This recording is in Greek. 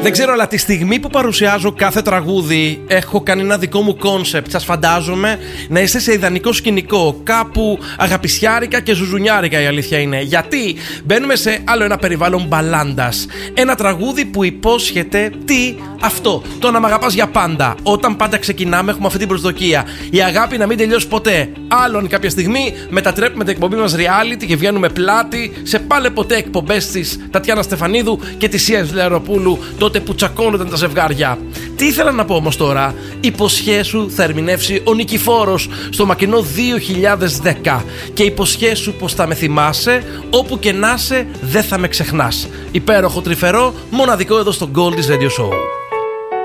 Δεν ξέρω, αλλά τη στιγμή που παρουσιάζω κάθε τραγούδι έχω κάνει ένα δικό μου κόνσεπτ. Σας φαντάζομαι να είστε σε ιδανικό σκηνικό, κάπου αγαπησιάρικα και ζουζουνιάρικα, η αλήθεια είναι. Γιατί μπαίνουμε σε άλλο ένα περιβάλλον μπαλάντας. Ένα τραγούδι που υπόσχεται τι? Αυτό, το να μ' αγαπάς για πάντα. Όταν πάντα ξεκινάμε έχουμε αυτή την προσδοκία. Η αγάπη να μην τελειώσει ποτέ. Άλλον κάποια στιγμή μετατρέπουμε την εκπομπή μας reality και βγαίνουμε πλάτη σε πάλε ποτέ εκπομπές της Τατιάνα Στεφανίδου και της Σίας Λεαροπούλου, τότε που τσακώνονταν τα ζευγάρια. Τι ήθελα να πω όμως τώρα? Υποσχέσου θα ερμηνεύσει ο Νικηφόρος στο μακρινό 2010. Και υποσχέσου πως θα με θυμάσαι, όπου και να είσαι δεν θα με ξεχνάς. Υπέροχο, τρυφερό, μοναδικό εδώ στο Goldies Radio Show.